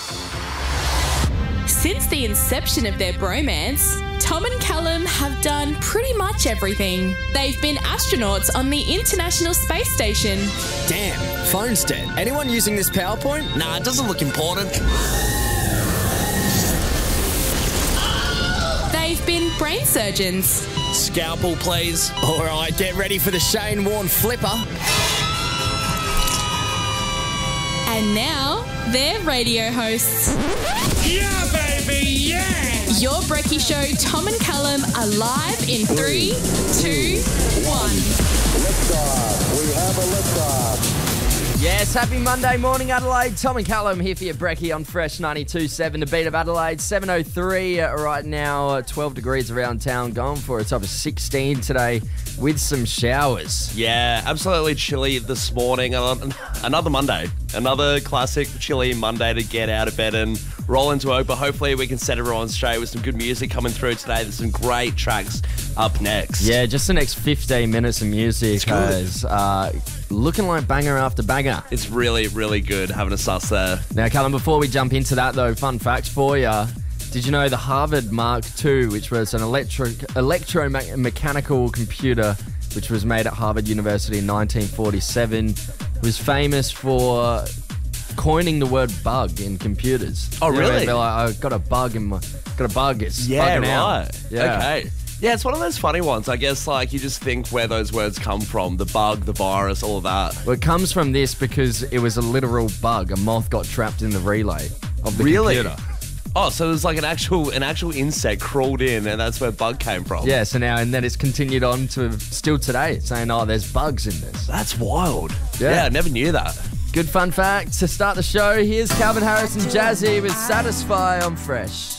Since the inception of their bromance, Tom and Callum have done pretty much everything. They've been astronauts on the International Space Station. Damn, phone's dead. Anyone using this PowerPoint? Nah, it doesn't look important. They've been brain surgeons. Scalpel, please. All right, get ready for the Shane Warne flipper. And now, they're radio hosts. Yeah, baby, yeah! Your Brekkie Show, Tom and Callum, are live in 3, 2, 1. Liftoff. We have a liftoff. Yes, happy Monday morning, Adelaide. Tom and Callum here for your Brekkie on Fresh 92.7, the beat of Adelaide. 7:03 right now, 12 degrees around town, going for a top of 16 today with some showers. Yeah, absolutely chilly this morning. Another Monday. Another classic chilly Monday to get out of bed and roll into work. But hopefully we can set everyone straight with some good music coming through today. There's some great tracks up next. Yeah, just the next 15 minutes of music is looking like banger after banger. It's really, really good having a sus there. Now, Callum, before we jump into that, though, fun fact for you. Did you know the Harvard Mark II, which was an electromechanical computer which was made at Harvard University in 1947, was famous for coining the word bug in computers? Oh, really? They're like, I've got a bug in my... Got a bug, it's bugging out. Right. Yeah. Okay. Yeah, it's one of those funny ones. I guess, like, you just think where those words come from. The bug, the virus, all of that. Well, it comes from this because it was a literal bug. A moth got trapped in the relay of the computer. Oh, so it was like an actual insect crawled in, and that's where bug came from. Yeah, so now, and then it's continued on to still today, saying, oh, there's bugs in this. That's wild. Yeah. Yeah, I never knew that. Good fun fact. To start the show, here's Calvin Harris and Jazzy with Satisfy on Fresh.